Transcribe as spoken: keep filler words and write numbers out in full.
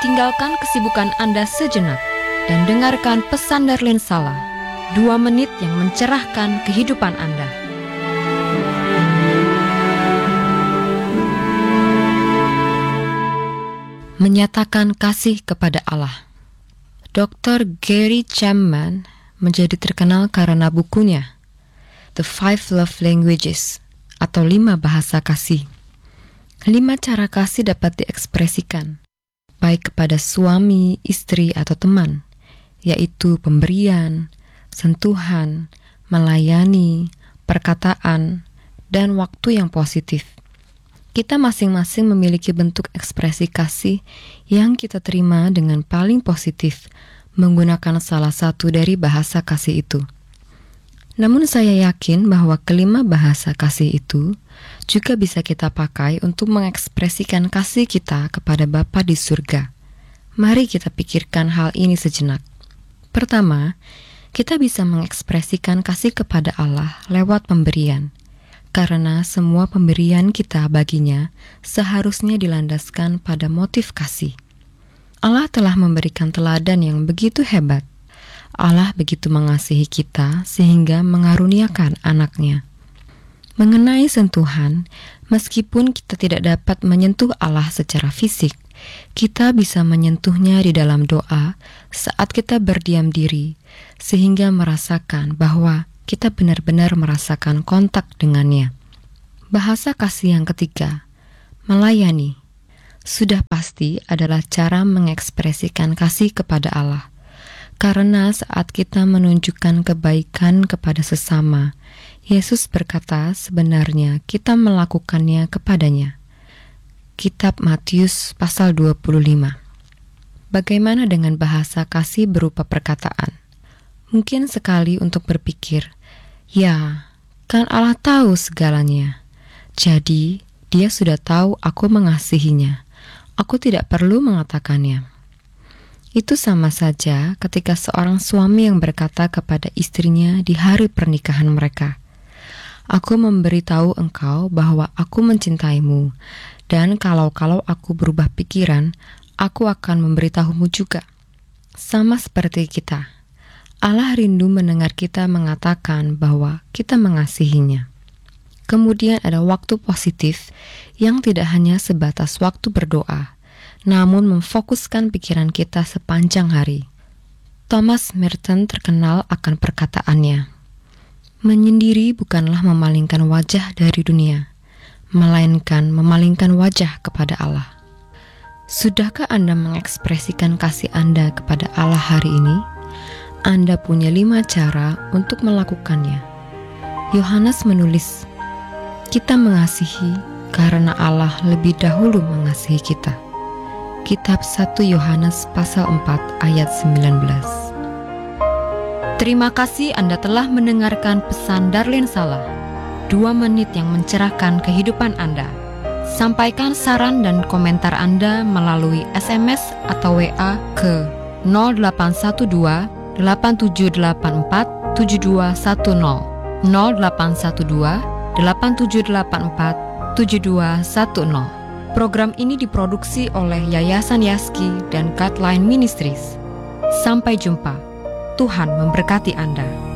Tinggalkan kesibukan Anda sejenak dan dengarkan pesan Darlene Sala, dua menit yang mencerahkan kehidupan Anda. Menyatakan kasih kepada Allah. doktor Gary Chapman menjadi terkenal karena bukunya The Five Love Languages atau lima bahasa kasih. Lima cara kasih dapat diekspresikan baik kepada suami, istri, atau teman, yaitu pemberian, sentuhan, melayani, perkataan, dan waktu yang positif. Kita masing-masing memiliki bentuk ekspresi kasih yang kita terima dengan paling positif menggunakan salah satu dari bahasa kasih itu. Namun saya yakin bahwa kelima bahasa kasih itu juga bisa kita pakai untuk mengekspresikan kasih kita kepada Bapa di surga. Mari kita pikirkan hal ini sejenak. Pertama, kita bisa mengekspresikan kasih kepada Allah lewat pemberian, karena semua pemberian kita baginya seharusnya dilandaskan pada motif kasih. Allah telah memberikan teladan yang begitu hebat. Allah begitu mengasihi kita sehingga mengaruniakan anaknya. Mengenai sentuhan, meskipun kita tidak dapat menyentuh Allah secara fisik, kita bisa menyentuhnya di dalam doa saat kita berdiam diri, sehingga merasakan bahwa kita benar-benar merasakan kontak dengannya. Bahasa kasih yang ketiga, melayani, sudah pasti adalah cara mengekspresikan kasih kepada Allah. Karena saat kita menunjukkan kebaikan kepada sesama, Yesus berkata sebenarnya kita melakukannya kepadanya. Kitab Matius pasal dua puluh lima. Bagaimana dengan bahasa kasih berupa perkataan? Mungkin sekali untuk berpikir, ya, kan Allah tahu segalanya. Jadi, dia sudah tahu aku mengasihinya. Aku tidak perlu mengatakannya. Itu sama saja ketika seorang suami yang berkata kepada istrinya di hari pernikahan mereka, "Aku memberitahu engkau bahwa aku mencintaimu, dan kalau-kalau aku berubah pikiran, aku akan memberitahumu juga." Sama seperti kita, Allah rindu mendengar kita mengatakan bahwa kita mengasihinya. Kemudian ada waktu positif yang tidak hanya sebatas waktu berdoa, namun memfokuskan pikiran kita sepanjang hari. Thomas Merton terkenal akan perkataannya, "Menyendiri bukanlah memalingkan wajah dari dunia, melainkan memalingkan wajah kepada Allah." Sudahkah Anda mengekspresikan kasih Anda kepada Allah hari ini? Anda punya lima cara untuk melakukannya. Yohanes menulis, "Kita mengasihi karena Allah lebih dahulu mengasihi kita." Kitab satu Yohanes pasal empat ayat sembilan belas. Terima kasih Anda telah mendengarkan pesan Darlene Sala, dua menit yang mencerahkan kehidupan Anda. Sampaikan saran dan komentar Anda melalui S M S atau W A ke nol delapan satu dua delapan tujuh delapan empat tujuh dua satu nol nol delapan satu dua delapan tujuh delapan empat tujuh dua satu nol. Program ini diproduksi oleh Yayasan Yaski dan Guideline Ministries. Sampai jumpa. Tuhan memberkati Anda.